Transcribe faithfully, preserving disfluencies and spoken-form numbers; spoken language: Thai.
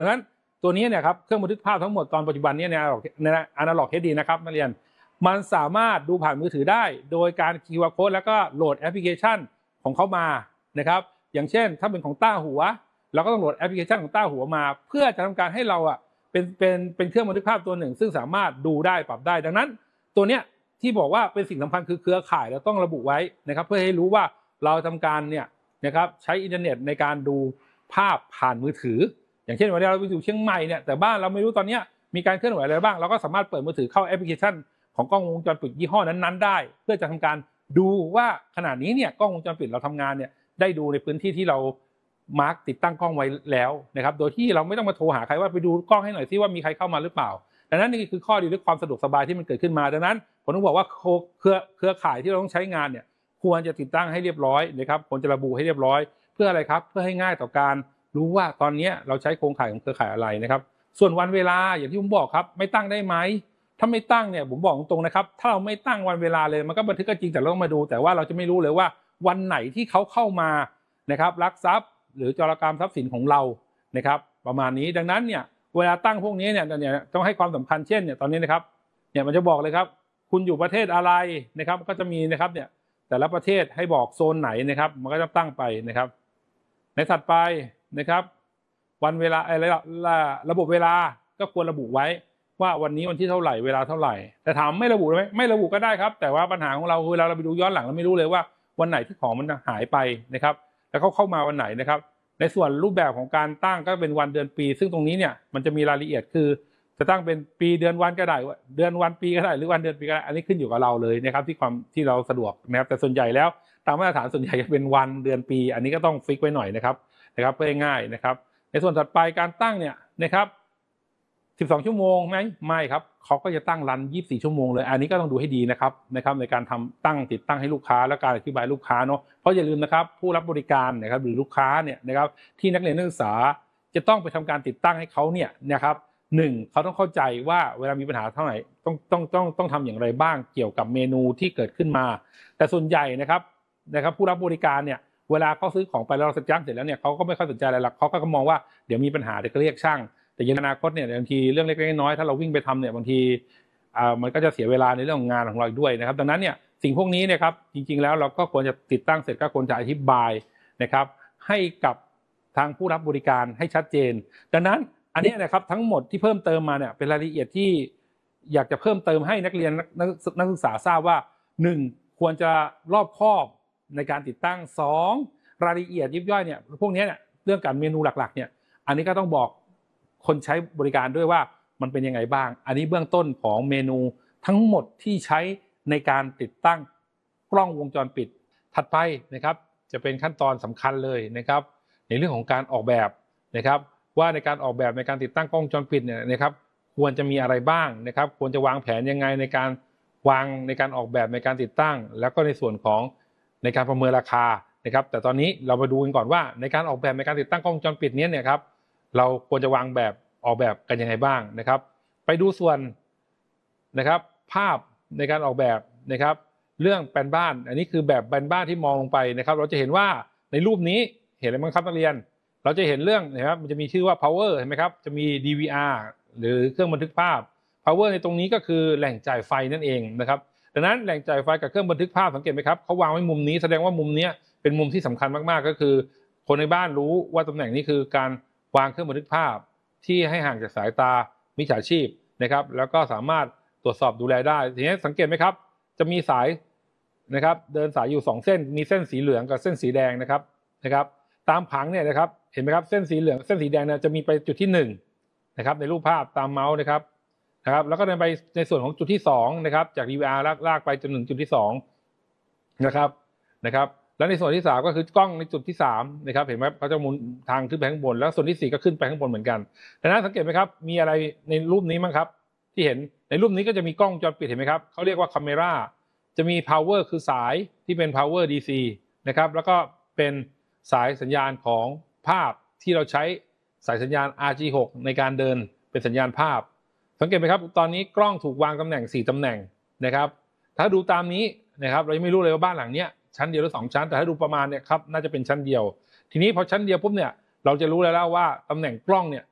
ดังนั้นตัวนี้เนี่ยครับเครื่องบันทึกภาพทั้งหมดตอนปัจจุบันนี้ในอนาล็อก เอช ดี นะครับนักเรียนมันสามารถดูผ่านมือถือได้โดยการ คิว อาร์ Code แล้วก็โหลดแอปพลิเคชันของเขามานะครับอย่างเช่นถ้าเป็นของต้าหัวเราก็ต้องโหลดแอปพลิเคชันของต้าหัวมาเพื่อจะทำการให้เราอ่ะเป็นเป็นเป็นเครื่องบันทึกภาพตัวหนึ่งซึ่งสามารถดูได้ปรับได้ดังนั้นตัวเนี้ยที่บอกว่าเป็นสิ่งสำคัญคือเครือข่ายเราต้องระบุไว้นะครับเพื่อให้รู้ว่าเราทำการเนี่ยนะครับใช้อินเทอร์เน็ตในการดูภาพผ่านมือถืออย่างเช่นวันนี้เราไปอยู่เชียงใหม่เนี่ยแต่บ้านเราไม่รู้ตอนนี้มีการเคลื่อนไหวอะไรบ้างเราก็สามารถเปิดมือถือเข้าแอปพลิเคชันของกล้องวงจรปิดยี่ห้อนั้นๆได้เพื่อจะทำการดูว่าขณะนี้เนี่ยกล้องวงจรปิดเราทำงานเนี่ยได้ดูในพื้นที่ที่เรามาร์กติดตั้งกล้องไว้แล้วนะครับโดยที่เราไม่ต้องมาโทรหาใครว่าไปดูกล้องให้หน่อยซิว่ามีใครเข้ามาหรือเปล่าดังนั้นนี่คือข้อดีและความสะดวกสบายที่มันเกิดขึ้นมาดังนั้นผมต้องบอกว่าเครือเครือข่ายที่เราต้องใช้งานเนี่ยควรจะติดตั้งให้เรียบร้อยนะครับควรจะระบุให้เรียบร้อยเพื่ออะไรครับเพื่อให้ง่ายต่อการรู้ว่าตอนนี้เราใช้โครงข่ายของเครือข่ายอะไรนะครับส่วนวันเวลาอย่างที่ผมบอกครับไม่ตั้งได้ไหมถ้าไม่ตั้งเนี่ยผมบอกตรงๆนะครับถ้าเราไม่ตั้งวันเวลาเลยมันก็บันทึกก็จริงแต่เราต้องมาดูแต่ว่าเราจะไม่รู้เลยว่าวันไหนที่เขาเข้ามานะครับลักทรัพย์หรือจารกรรมทรัพย์สินของเรานะครับประมาณนี้ดังนั้นเนี่ยเวลาตั้งพวกนี้เนี่ยเนี่ยต้องให้ความสำคัญเช่นเนี่ยตอนนี้นะครับเนี่ยมันจะบอกเลยครับคุณอยู่ประเทศอะไรนะครับก็จะมีนะครับเนี่ยแต่ละประเทศให้บอกโซนไหนนะครับมันก็จะตั้งไปนะครับในถัดไปนะครับวันเวลาอะไรระบบเวลาก็ควรระบุไว้ว่าวันนี้วันที่เท่าไหร่เวลาเท่าไหร่แต่ถามไม่ระบุไหมไม่ระบุก็ได้ครับแต่ว่าปัญหาของเราคือเวลาเราไปดูย้อนหลังเราไม่รู้เลยว่าวันไหนที่ของมันหายไปนะครับแล้วเขาเข้ามาวันไหนนะครับในส่วนรูปแบบของการตั้งก็เป็นวันเดือนปีซึ่งตรงนี้เนี่ยมันจะมีรายละเอียดคือจะตั้งเป็นปีเดือนวันก็ได้เดือนวันปีก็ได้หรือวันเดือนปีก็ได้อันนี้ขึ้นอยู่กับเราเลยนะครับที่ความที่เราสะดวกนะครับแต่ส่วนใหญ่แล้วตามมาตรฐานส่วนใหญ่จะเป็นวันเดือนปีอันนี้ก็ต้องฟิกไว้หน่อยนะครับนะครับเพื่อให้ง่ายนะครับในส่วนถัดไปการตั้งเนี่ยนะครับสิบสองชั่วโมงไหมไม่ครับเขาก็จะตั้งรันยี่สิบสี่ชั่วโมงเลยอันนี้ก็ต้องดูให้ดีนะครับนะครับในการทำตั้งติดตั้งให้ลูกค้าและการอธิบายลูกค้าเนาะเพราะอย่าลืมนะครับผู้รับบริการนะครับหรือลูกค้าเนี่ยนะครับที่นักเรียนนักศึกษาจะต้องไปทำการติดตั้งให้เขาเนี่ยนะครับหนึ่งเขาต้องเข้าใจว่าเวลามีปัญหาเท่าไหร่ต้องต้องต้องต้องทำอย่างไรบ้างเกี่ยวกับเมนูที่เกิดขึ้นมาแต่ส่วนใหญ่นะครับนะครับผู้รับบริการเนี่ยเวลาเขาซื้อของไปแล้วเราติดตั้งเสร็จแล้วเนี่ยเขาก็ไม่ค่อยสนใจอะไรหรอกเขาก็มองว่าเดี๋ยวมีปัญหาเดี๋ยวก็เรียกช่างแต่ในอนาคตเนี่ยบางทีเรื่องเล็กๆน้อยๆถ้าเราวิ่งไปทำเนี่ยบางทีอ่ามันก็จะเสียเวลาในเรื่องของงานของเราด้วยนะครับดังนั้นเนี่ยสิ่งพวกนี้เนี่ยครับจริงๆแล้วเราก็ควรจะติดตั้งเสร็จก็ควรจะอธิบายนะครับให้กับทางผู้รับบริการให้ชัดเจนดังนั้นอันนี้นะครับทั้งหมดที่เพิ่มเติมมาเนี่ยเป็นรายละเอียดที่อยากจะเพิ่มเติมให้นักเรียนนักศึกษาทราบว่าหนึ่งควรจะรอบคอบในการติดตั้งสองรายละเอียดยิบย่อยเนี่ยพวกนี้เนี่ยเรื่องการเมนูหลักๆเนี่ยอันนี้ก็ต้องบอกคนใช้บริการด้วยว่ามันเป็นยังไงบ้างอันนี้เบื้องต้นของเมนูทั้งหมดที่ใช้ในการติดตั้งกล้องวงจรปิดถัดไปนะครับจะเป็นขั้นตอนสำคัญเลยนะครับในเรื่องของการออกแบบนะครับว่าในการออกแบบในการติดตั้งกล้องวงจรปิดเนี่ยนะครับควรจะมีอะไรบ้างนะครับควรจะวางแผนยังไงในการวางในการออกแบบในการติดตั้งแล้วก็ในส่วนของในการประเมินราคานะครับแต่ตอนนี้เรามาดูกันก่อนว่าในการออกแบบในการติดตั้งกล้องวงจรปิดนี้เนี่ยครับเราควรจะวางแบบออกแบบกันยังไงบ้างนะครับไปดูส่วนนะครับภาพในการออกแบบนะครับเรื่องแปลนบ้านอันนี้คือแบบแปลนบ้านที่มองลงไปนะครับเราจะเห็นว่าในรูปนี้เห็นอะไรบ้างครับนักเรียนเราจะเห็นเรื่องนะครับมันจะมีชื่อว่า power เห็นไหมครับจะมี ดี วี อาร์ หรือเครื่องบันทึกภาพ power ในตรงนี้ก็คือแหล่งจ่ายไฟนั่นเองนะครับดังนั้นแหล่งจ่ายไฟกับเครื่องบันทึกภาพสังเกตไหมครับเขาวางไว้มุมนี้แสดงว่ามุมนี้เป็นมุมที่สำคัญมากๆก็คือคนในบ้านรู้ว่าตำแหน่งนี้คือการวางเครื่องบันทึกภาพที่ให้ห่างจากสายตามิจฉาชีพนะครับแล้วก็สามารถตรวจสอบดูแลได้ทีนี้สังเกตไหมครับจะมีสายนะครับเดินสายอยู่สองเส้นมีเส้นสีเหลืองกับเส้นสีแดงนะครับนะครับตามผังเนี่ยนะครับเห็นไหมครับเส้นสีเหลืองเส้นสีแดงเนี่ยจะมีไปจุดที่หนึ่งนะครับในรูปภาพตามเมาส์นะครับนะครับแล้วก็เดินไปในส่วนของจุดที่สองนะครับจาก ดี วี อาร์ ลากลากไปจนถึงจุดที่สองนะครับนะครับแล้วในส่วนที่สามก็คือกล้องในจุดที่สามนะครับเห็นไหมเขาจะหมุนทางขึ้นไปข้างบนแล้วส่วนที่สี่ก็ขึ้นไปข้างบนเหมือนกันดังนั้นสังเกตไหมครับมีอะไรในรูปนี้มั้งครับที่เห็นในรูปนี้ก็จะมีกล้องจอปิดเห็นไหมครับเขาเรียกว่า camera จะมี power คือสายที่เป็น power ดี ซี นะครับแล้วก็เป็นสายสัญญาณของภาพที่เราใช้สายสัญญาณ อาร์ จี หก ในการเดินเป็นสัญญาณภาพสังเกตไหมครับตอนนี้กล้องถูกวางตำแหน่งสี่ตำแหน่งนะครับถ้าดูตามนี้นะครับเรายังไม่รู้เลยว่าบ้านหลังเนี้ยชั้นเดียวหรือสองชั้นแต่ถ้าดูประมาณเนี่ยครับน่าจะเป็นชั้นเดียวทีนี้พอชั้นเดียวปุ๊บเนี่ยเราจะรู้แล้วว่าตำแหน่งกล้องเนี่ย